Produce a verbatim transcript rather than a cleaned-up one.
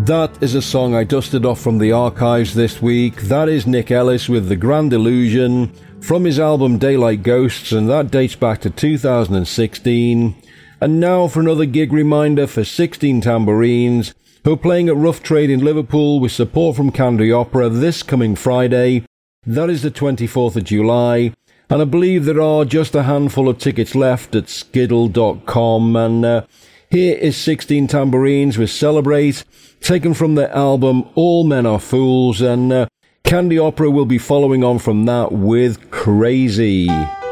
That is a song I dusted off from the archives this week. That is Nick Ellis with The Grand Illusion from his album Daylight Ghosts, and that dates back to two thousand sixteen. And now for another gig reminder for sixteen Tambourines, who are playing at Rough Trade in Liverpool with support from Candy Opera this coming Friday. That is the twenty-fourth of July. And I believe there are just a handful of tickets left at skiddle dot com. And uh, here is sixteen Tambourines with Celebrate, taken from their album All Men Are Fools. And uh, Candy Opera will be following on from that with Crazy.